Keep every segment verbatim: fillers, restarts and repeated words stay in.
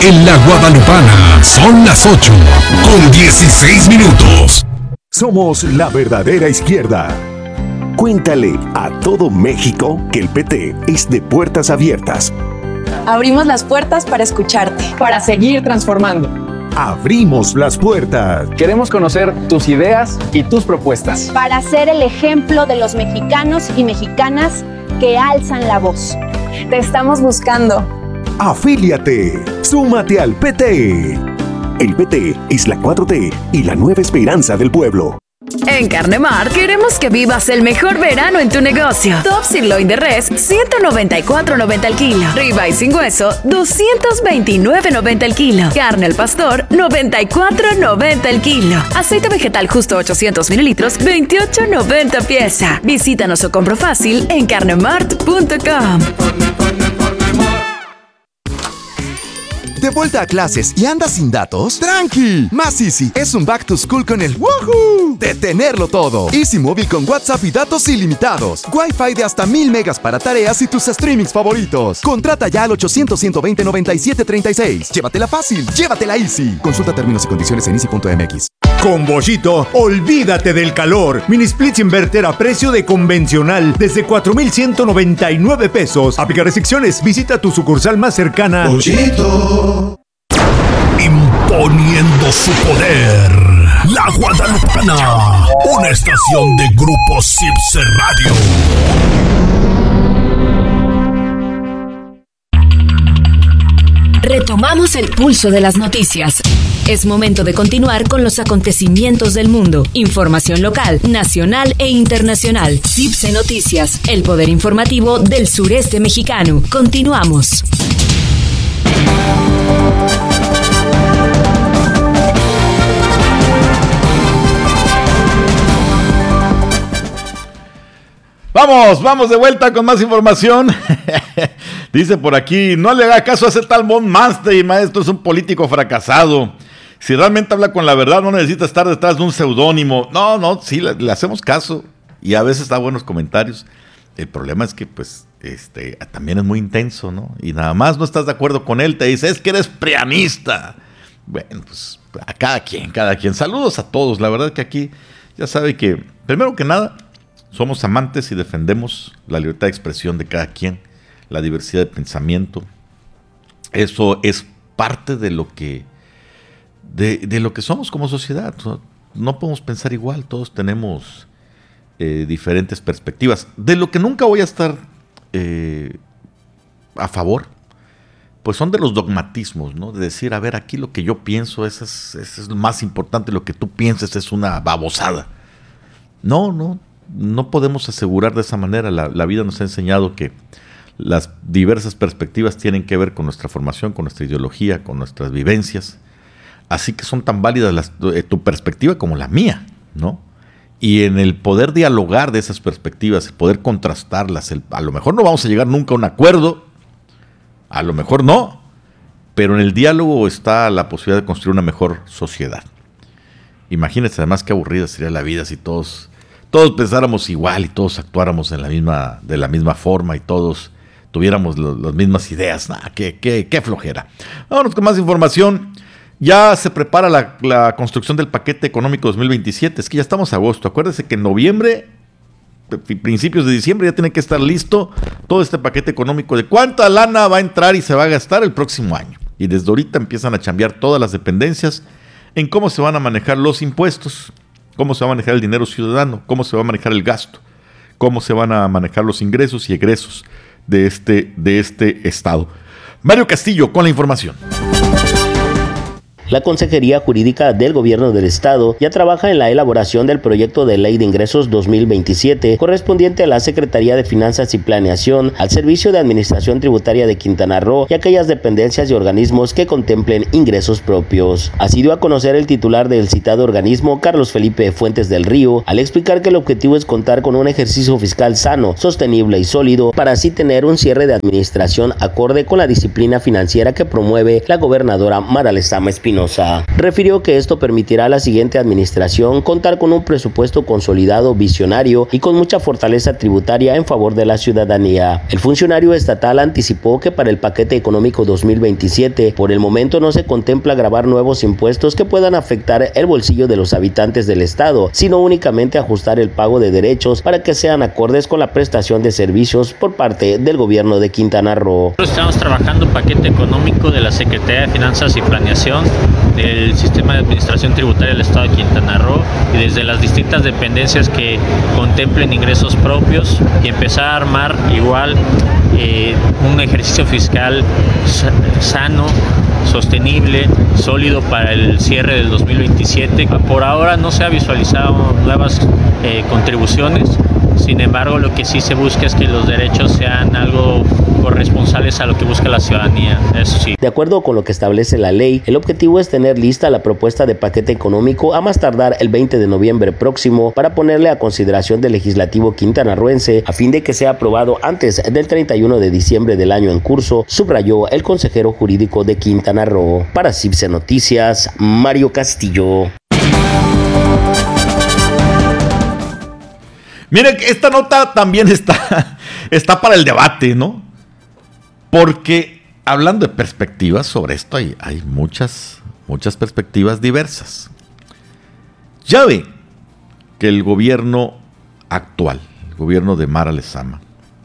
En la Guadalupana son las ocho con dieciséis minutos. Somos la verdadera izquierda. Cuéntale a todo México que el P T es de puertas abiertas. Abrimos las puertas para escucharte, para seguir transformando. Abrimos las puertas. Queremos conocer tus ideas y tus propuestas. Para ser el ejemplo de los mexicanos y mexicanas que alzan la voz. Te estamos buscando. Afíliate. Súmate al P T. El P T es la cuatro T y la nueva esperanza del pueblo. En Carnemart queremos que vivas el mejor verano en tu negocio. Top Sirloin de res, ciento noventa y cuatro noventa el kilo. Ribeye sin hueso, doscientos veintinueve noventa el kilo. Carne al pastor, noventa y cuatro noventa el kilo. Aceite vegetal justo ochocientos mililitros, veintiocho noventa pieza. Visítanos o compro fácil en carnemart punto com. ¿De vuelta a clases y andas sin datos? ¡Tranqui! Más Easy es un back to school con el ¡Woohoo! De tenerlo todo. Easy Móvil con WhatsApp y datos ilimitados. Wi-Fi de hasta mil megas para tareas y tus streamings favoritos. Contrata ya al ochocientos, ciento veinte, noventa y siete treinta y seis. Llévatela fácil, llévatela Easy. Consulta términos y condiciones en easy punto m x. Con Bollito, olvídate del calor. Mini splits inverter a precio de convencional desde cuatro mil ciento noventa y nueve pesos. Aplica restricciones. Visita tu sucursal más cercana. Bollito. Imponiendo su poder. La Guadalupana. Una estación de Grupo Cipse Radio. Retomamos el pulso de las noticias. Es momento de continuar con los acontecimientos del mundo. Información local, nacional e internacional. Cipse Noticias, el poder informativo del sureste mexicano. Continuamos. Vamos, vamos de vuelta con más información. Dice por aquí, no le haga caso a ese tal Mon Master, maestro, es un político fracasado. Si realmente habla con la verdad, no necesita estar detrás de un seudónimo. No, no, sí, le, le hacemos caso. Y a veces da buenos comentarios. El problema es que, pues, este, también es muy intenso, ¿no? Y nada más no estás de acuerdo con él, te dice, es que eres prianista. Bueno, pues, a cada quien, cada quien. Saludos a todos. La verdad que aquí, ya sabe que, primero que nada, somos amantes y defendemos la libertad de expresión de cada quien, la diversidad de pensamiento. Eso es parte de lo que de, de lo que somos como sociedad. No podemos pensar igual, todos tenemos eh, diferentes perspectivas. De lo que nunca voy a estar eh, a favor, pues son de los dogmatismos, ¿no? De decir, a ver, aquí lo que yo pienso, eso es, eso es lo más importante, lo que tú pienses es una babosada. No, no. No podemos asegurar de esa manera. La, la vida nos ha enseñado que las diversas perspectivas tienen que ver con nuestra formación, con nuestra ideología, con nuestras vivencias. Así que son tan válidas las, eh, tu perspectiva como la mía, ¿no? Y en el poder dialogar de esas perspectivas, el poder contrastarlas, el, a lo mejor no vamos a llegar nunca a un acuerdo, a lo mejor no, pero en el diálogo está la posibilidad de construir una mejor sociedad. Imagínense además qué aburrida sería la vida si todos... todos pensáramos igual y todos actuáramos en la misma, de la misma forma y todos tuviéramos lo, las mismas ideas. Nah, qué, qué, qué flojera. Vámonos con más información. Ya se prepara la, la construcción del paquete económico dos mil veintisiete. Es que ya estamos a agosto. Acuérdense que en noviembre, principios de diciembre, ya tiene que estar listo todo este paquete económico de cuánta lana va a entrar y se va a gastar el próximo año. Y desde ahorita empiezan a chambear todas las dependencias en cómo se van a manejar los impuestos, cómo se va a manejar el dinero ciudadano, cómo se va a manejar el gasto, cómo se van a manejar los ingresos y egresos de este, de este estado. Mario Castillo con la información. La Consejería Jurídica del Gobierno del Estado ya trabaja en la elaboración del proyecto de Ley de Ingresos dos mil veintisiete, correspondiente a la Secretaría de Finanzas y Planeación, al Servicio de Administración Tributaria de Quintana Roo y aquellas dependencias y organismos que contemplen ingresos propios. Así dio a conocer el titular del citado organismo, Carlos Felipe Fuentes del Río, al explicar que el objetivo es contar con un ejercicio fiscal sano, sostenible y sólido, para así tener un cierre de administración acorde con la disciplina financiera que promueve la gobernadora Mara Lezama Espinosa. Espinosa. Refirió que esto permitirá a la siguiente administración contar con un presupuesto consolidado, visionario y con mucha fortaleza tributaria en favor de la ciudadanía. El funcionario estatal anticipó que para el paquete económico dos mil veintisiete, por el momento no se contempla gravar nuevos impuestos que puedan afectar el bolsillo de los habitantes del estado, sino únicamente ajustar el pago de derechos para que sean acordes con la prestación de servicios por parte del gobierno de Quintana Roo. Estamos trabajando un paquete económico de la Secretaría de Finanzas y Planeación, del Sistema de Administración Tributaria del Estado de Quintana Roo y desde las distintas dependencias que contemplen ingresos propios y empezar a armar igual eh, un ejercicio fiscal sano, sostenible, sólido para el cierre del dos mil veintisiete. Por ahora no se ha visualizado nuevas eh, contribuciones, sin embargo lo que sí se busca es que los derechos sean algo corresponsales a lo que busca la ciudadanía, eso sí. De acuerdo con lo que establece la ley, el objetivo es tener lista la propuesta de paquete económico a más tardar el veinte de noviembre próximo para ponerle a consideración del legislativo quintanarroense a fin de que sea aprobado antes del treinta y uno de diciembre del año en curso, subrayó el consejero jurídico de Quintana Roo. Para Cipse Noticias, Mario Castillo. Miren, esta nota también está, está para el debate, ¿no? Porque hablando de perspectivas sobre esto, hay, hay muchas, muchas perspectivas diversas. Ya ve que el gobierno actual, el gobierno de Mara Lezama,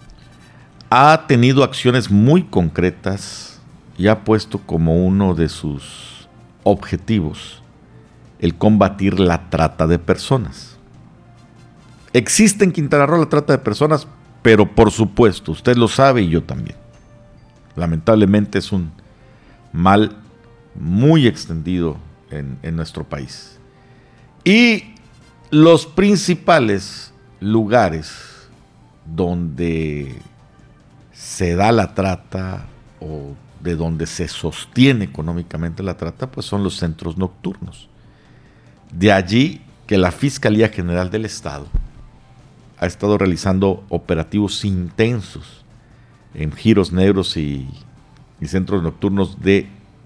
ha tenido acciones muy concretas y ha puesto como uno de sus objetivos el combatir la trata de personas. Existe en Quintana Roo la trata de personas, pero por supuesto, usted lo sabe y yo también. Lamentablemente es un mal muy extendido en, en nuestro país. Y los principales lugares donde se da la trata o de donde se sostiene económicamente la trata, pues son los centros nocturnos. De allí que la Fiscalía General del Estado ha estado realizando operativos intensos en giros negros y, y centros nocturnos de,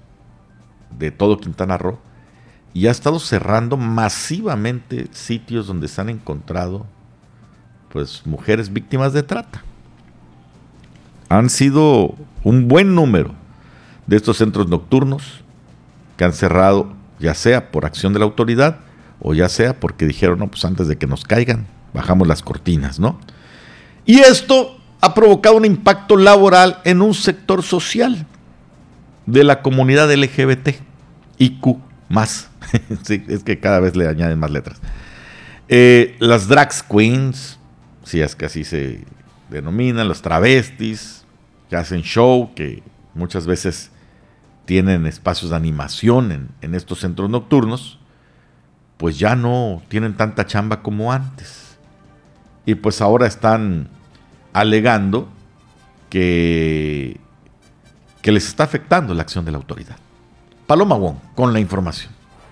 de todo Quintana Roo, y ha estado cerrando masivamente sitios donde se han encontrado pues mujeres víctimas de trata. Han sido un buen número de estos centros nocturnos que han cerrado, ya sea por acción de la autoridad o ya sea porque dijeron, no, pues antes de que nos caigan, bajamos las cortinas, ¿no? Y esto ha provocado un impacto laboral en un sector social de la comunidad L G B T I Q más. Sí, es que cada vez le añaden más letras. Eh, las drag queens, si es que así se denominan, los travestis, que hacen show, que muchas veces tienen espacios de animación en, en estos centros nocturnos, pues ya no tienen tanta chamba como antes. Y pues ahora están alegando que, que les está afectando la acción de la autoridad. Paloma Wong con la información.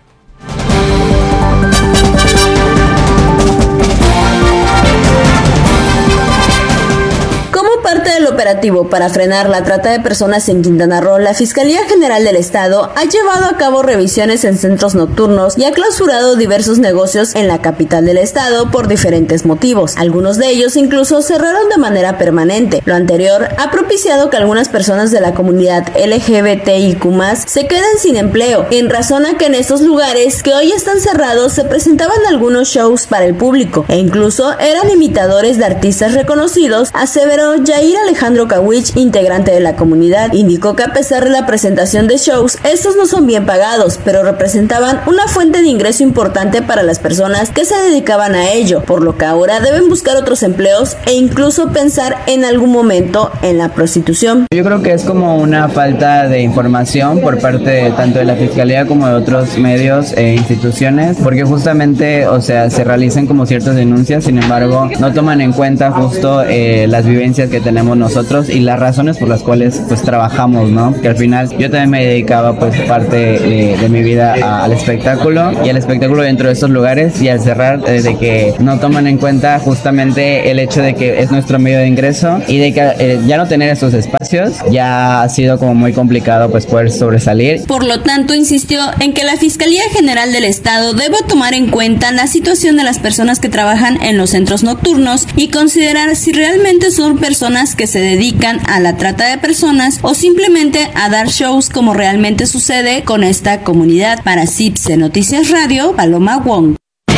Como parte del operativo para frenar la trata de personas en Quintana Roo, la Fiscalía General del Estado ha llevado a cabo revisiones en centros nocturnos y ha clausurado diversos negocios en la capital del estado por diferentes motivos. Algunos de ellos incluso cerraron de manera permanente. Lo anterior ha propiciado que algunas personas de la comunidad L G B T I Q más, se queden sin empleo, en razón a que en estos lugares que hoy están cerrados se presentaban algunos shows para el público e incluso eran imitadores de artistas reconocidos, aseveró Jair Alejandro Kawich, integrante de la comunidad. Indicó que a pesar de la presentación de shows, estos no son bien pagados, pero representaban una fuente de ingreso importante para las personas que se dedicaban a ello, por lo que ahora deben buscar otros empleos e incluso pensar en algún momento en la prostitución. Yo creo que es como una falta de información por parte de, tanto de la Fiscalía como de otros medios e instituciones, porque justamente, o sea, se realizan como ciertas denuncias, sin embargo, no toman en cuenta justo eh, las vivencias que tenemos tenemos nosotros y las razones por las cuales pues trabajamos, ¿no? Que al final yo también me dedicaba pues parte de, de mi vida a, al espectáculo y al espectáculo dentro de estos lugares, y al cerrar eh, de que no toman en cuenta justamente el hecho de que es nuestro medio de ingreso y de que eh, ya no tener esos espacios ya ha sido como muy complicado pues poder sobresalir. Por lo tanto, insistió en que la Fiscalía General del Estado debe tomar en cuenta la situación de las personas que trabajan en los centros nocturnos y considerar si realmente son personas que se dedican a la trata de personas o simplemente a dar shows, como realmente sucede con esta comunidad. Para Cipse Noticias Radio, Paloma Wong.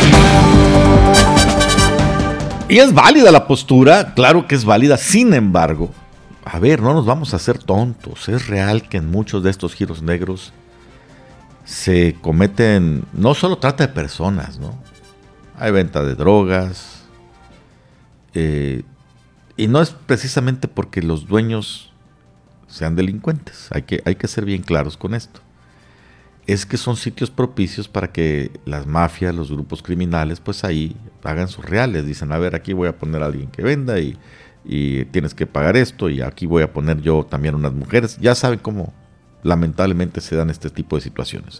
Y es válida la postura, claro que es válida. Sin embargo, a ver, no nos vamos a hacer tontos. Es real que en muchos de estos giros negros se cometen no solo trata de personas, ¿no? Hay venta de drogas, eh, y no es precisamente porque los dueños sean delincuentes. Hay que, hay que ser bien claros con esto. Es que son sitios propicios para que las mafias, los grupos criminales, pues ahí hagan sus reales. Dicen, a ver, aquí voy a poner a alguien que venda y, y tienes que pagar esto, y aquí voy a poner yo también unas mujeres. Ya saben cómo lamentablemente se dan este tipo de situaciones.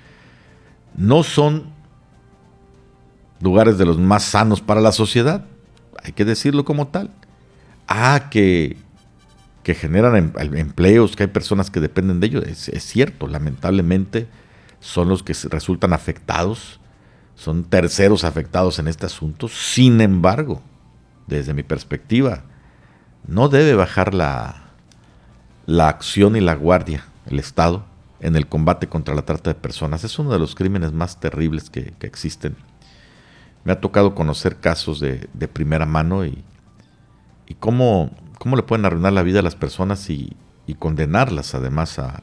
No son lugares de los más sanos para la sociedad, hay que decirlo como tal. Ah, que... que generan empleos, que hay personas que dependen de ellos, es, es cierto, lamentablemente son los que resultan afectados, son terceros afectados en este asunto. Sin embargo, desde mi perspectiva, no debe bajar la, la acción y la guardia, el Estado, en el combate contra la trata de personas. Es uno de los crímenes más terribles que, que existen. Me ha tocado conocer casos de, de primera mano y, y cómo... cómo le pueden arruinar la vida a las personas y, y condenarlas además a,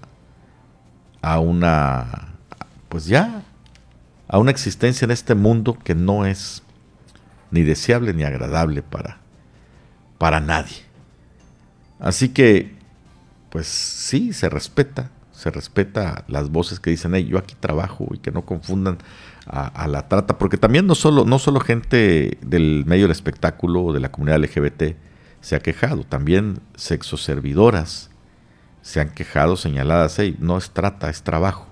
a una, pues ya, a una existencia en este mundo que no es ni deseable ni agradable para, para nadie. Así que, pues sí, se respeta, se respeta las voces que dicen, hey, yo aquí trabajo, y que no confundan a, a la trata, porque también no solo, no solo gente del medio del espectáculo o de la comunidad L G B T se ha quejado, también sexoservidoras se han quejado, señaladas, hey, no es trata, es trabajo.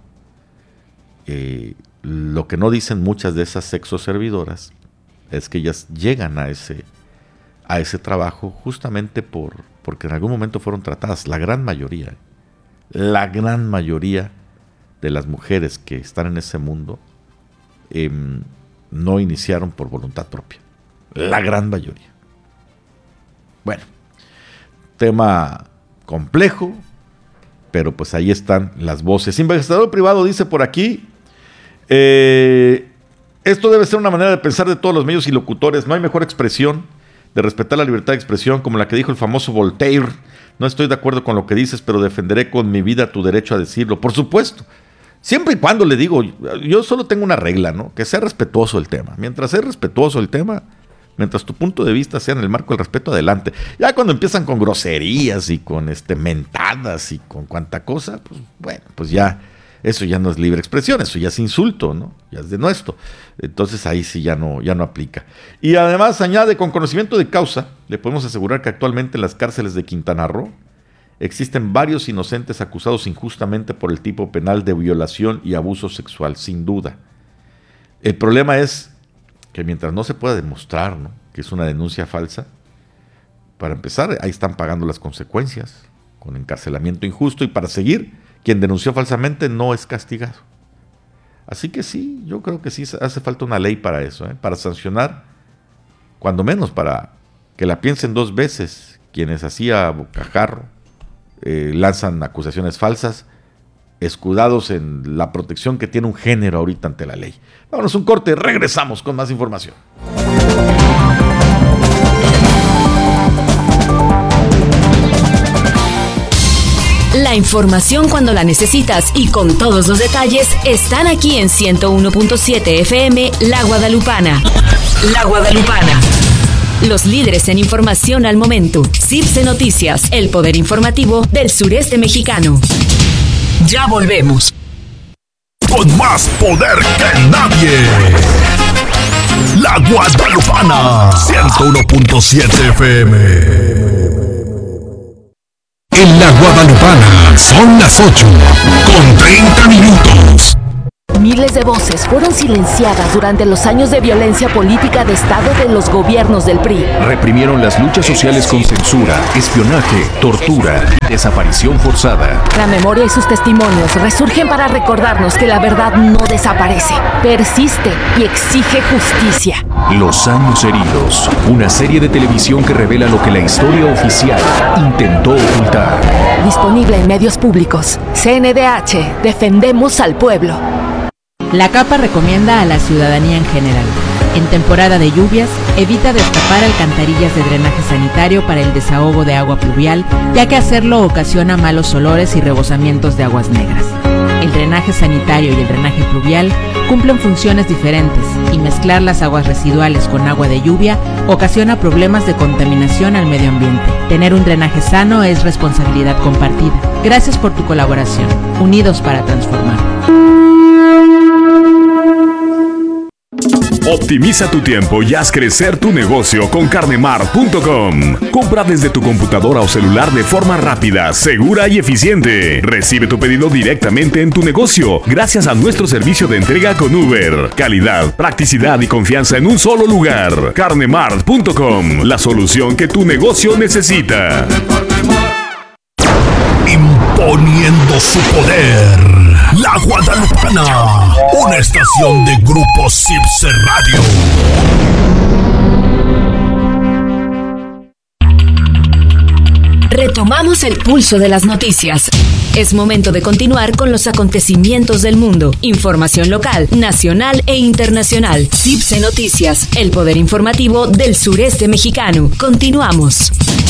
Eh, lo que no dicen muchas de esas sexoservidoras es que ellas llegan a ese, a ese trabajo justamente por, porque en algún momento fueron tratadas. La gran mayoría, la gran mayoría de las mujeres que están en ese mundo eh, no iniciaron por voluntad propia. La gran mayoría. Bueno, tema complejo, pero pues ahí están las voces. Investigador privado dice por aquí, eh, esto debe ser una manera de pensar de todos los medios y locutores. No hay mejor expresión de respetar la libertad de expresión como la que dijo el famoso Voltaire. No estoy de acuerdo con lo que dices, pero defenderé con mi vida tu derecho a decirlo. Por supuesto, siempre y cuando le digo, yo solo tengo una regla, ¿no? Que sea respetuoso el tema. Mientras sea respetuoso el tema, mientras tu punto de vista sea en el marco del respeto, adelante. Ya cuando empiezan con groserías y con este mentadas y con cuanta cosa, pues bueno, pues ya, eso ya no es libre expresión, eso ya es insulto, ¿no? Ya es denuesto. Entonces ahí sí ya no, ya no aplica. Y además añade, con conocimiento de causa, le podemos asegurar que actualmente en las cárceles de Quintana Roo existen varios inocentes acusados injustamente por el tipo penal de violación y abuso sexual, sin duda. El problema es que mientras no se pueda demostrar, ¿no?, que es una denuncia falsa, para empezar, ahí están pagando las consecuencias, con encarcelamiento injusto, y para seguir, quien denunció falsamente no es castigado. Así que sí, yo creo que sí hace falta una ley para eso, ¿eh? Para sancionar, cuando menos para que la piensen dos veces quienes así a bocajarro eh, lanzan acusaciones falsas, escudados en la protección que tiene un género ahorita ante la ley. Vámonos un corte, regresamos con más información. La información cuando la necesitas y con todos los detalles están aquí en ciento uno punto siete F M La Guadalupana. La Guadalupana. Los líderes en información al momento. Cipse Noticias, el poder informativo del sureste mexicano. Ya volvemos. Con más poder que nadie. La Guadalupana. ciento uno punto siete F M. En la Guadalupana son las ocho con treinta minutos. Miles de voces fueron silenciadas durante los años de violencia política de Estado de los gobiernos del P R I. Reprimieron las luchas sociales con censura, espionaje, tortura y desaparición forzada. La memoria y sus testimonios resurgen para recordarnos que la verdad no desaparece, persiste y exige justicia. Los años heridos, una serie de televisión que revela lo que la historia oficial intentó ocultar. Disponible en medios públicos. C N D H, defendemos al pueblo. La CAPA recomienda a la ciudadanía en general: en temporada de lluvias, evita destapar alcantarillas de drenaje sanitario para el desahogo de agua pluvial, ya que hacerlo ocasiona malos olores y rebosamientos de aguas negras. El drenaje sanitario y el drenaje pluvial cumplen funciones diferentes, y mezclar las aguas residuales con agua de lluvia ocasiona problemas de contaminación al medio ambiente. Tener un drenaje sano es responsabilidad compartida. Gracias por tu colaboración. Unidos para transformar. Optimiza tu tiempo y haz crecer tu negocio con carnemart punto com. Compra desde tu computadora o celular de forma rápida, segura y eficiente. Recibe tu pedido directamente en tu negocio gracias a nuestro servicio de entrega con Uber. Calidad, practicidad y confianza en un solo lugar. carnemart punto com, la solución que tu negocio necesita. Imponiendo su poder. La Guadalupana, una estación de Grupo Cipse Radio. Retomamos el pulso de las noticias. Es momento de continuar con los acontecimientos del mundo. Información local, nacional e internacional. Cipse Noticias, el poder informativo del sureste mexicano. Continuamos.